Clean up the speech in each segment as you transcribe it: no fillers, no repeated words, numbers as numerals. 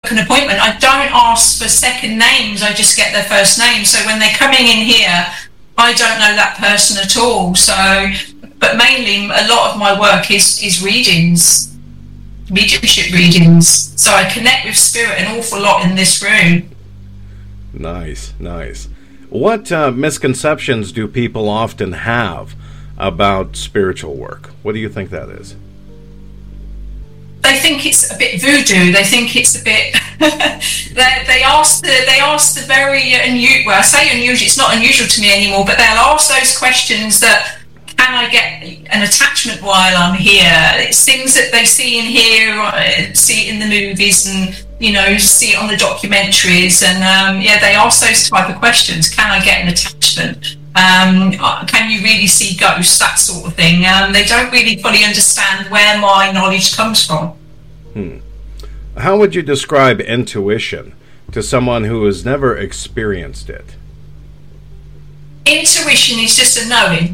book an appointment, I don't ask for second names, I just get their first name. So when they're coming in here, I don't know that person at all. So, but mainly a lot of my work is readings, mediumship readings. So I connect with spirit an awful lot in this room. Nice. What misconceptions do people often have about spiritual work? What do you think that is? They think it's a bit voodoo. They think it's a bit. they ask the very unusual. Well, I say unusual. It's not unusual to me anymore. But they'll ask those questions that, can I get an attachment while I'm here? It's things that they see in here, see it in the movies, and see it on the documentaries. And they ask those type of questions. Can I get an attachment? Can you really see ghosts? That sort of thing. They don't really fully understand where my knowledge comes from. How would you describe intuition to someone who has never experienced it? Intuition is just a knowing.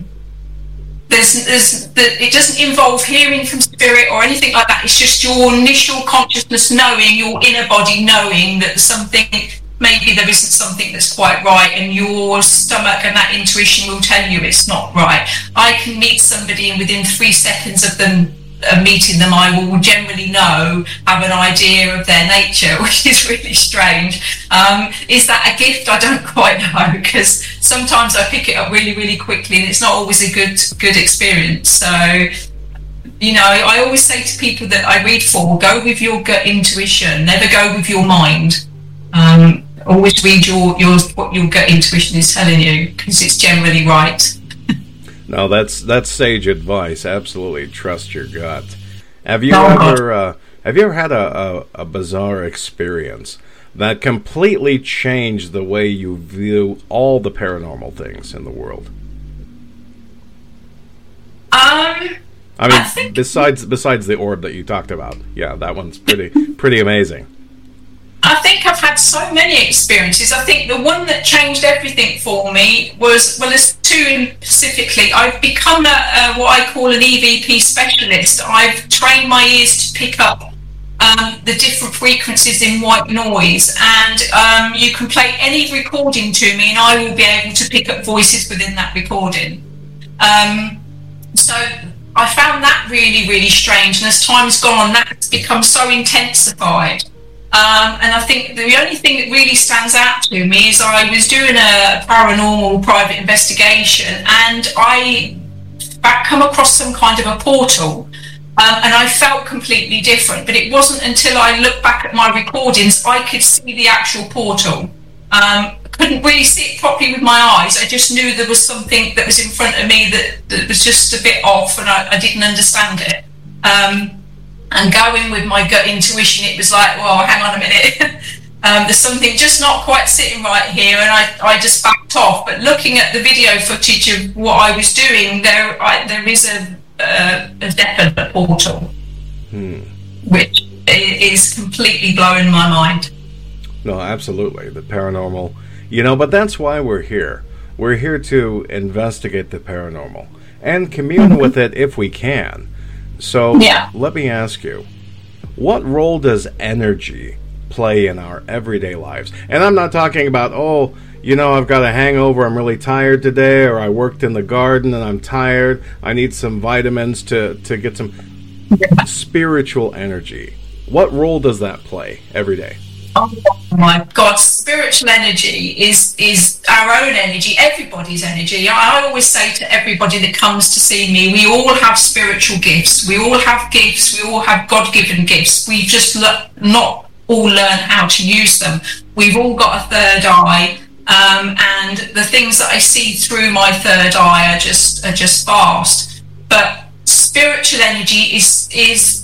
It doesn't involve hearing from spirit or anything like that. It's just your initial consciousness knowing, your inner body knowing that maybe there isn't something that's quite right, and your stomach and that intuition will tell you it's not right. I can meet somebody, and within 3 seconds of meeting them, I will generally have an idea of their nature, which is really strange. Is that a gift? I don't quite know, because sometimes I pick it up really, really quickly, and it's not always a good experience. So, I always say to people that I read for, go with your gut intuition, never go with your mind. Always read what your gut intuition is telling you, because it's generally right. No, that's sage advice. Absolutely, trust your gut. Have you ever had a bizarre experience that completely changed the way you view all the paranormal things in the world? Besides the orb that you talked about, yeah, that one's pretty amazing. I think I've had so many experiences. I think the one that changed everything for me was, well, there's two specifically. I've become what I call an EVP specialist. I've trained my ears to pick up the different frequencies in white noise, and you can play any recording to me and I will be able to pick up voices within that recording. So I found that really, really strange, and as time's gone on, that's become so intensified. And I think the only thing that really stands out to me is I was doing a paranormal private investigation, and I come across some kind of a portal, and I felt completely different. But it wasn't until I looked back at my recordings I could see the actual portal. Couldn't really see it properly with my eyes. I just knew there was something that was in front of me that was just a bit off, and I didn't understand it. And going with my gut intuition, it was like, well, hang on a minute. There's something just not quite sitting right here, and I just backed off. But looking at the video footage of what I was doing, there is a definite portal, which is completely blowing my mind. No, absolutely. The paranormal, but that's why we're here. We're here to investigate the paranormal and commune with it if we can. So Let me ask you, what role does energy play in our everyday lives? And I'm not talking about, I've got a hangover, I'm really tired today, or I worked in the garden and I'm tired, I need some vitamins to get some spiritual energy. What role does that play every day? Oh my God, spiritual energy is our own energy, everybody's energy. I always say to everybody that comes to see me, we all have spiritual gifts. We all have gifts. We all have God-given gifts. We just not all learn how to use them. We've all got a third eye, and the things that I see through my third eye are just vast. But spiritual energy is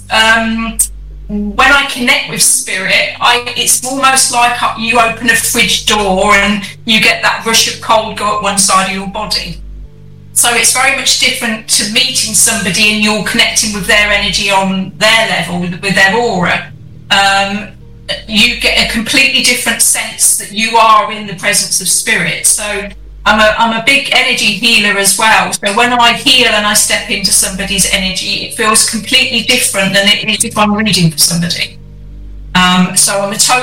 when I connect with spirit, it's almost like you open a fridge door and you get that rush of cold go up one side of your body. So it's very much different to meeting somebody and you're connecting with their energy on their level, with their aura. You get a completely different sense that you are in the presence of spirit. So I'm a big energy healer as well. So when I heal and I step into somebody's energy, it feels completely different than it is if I'm reading for somebody. So I'm a total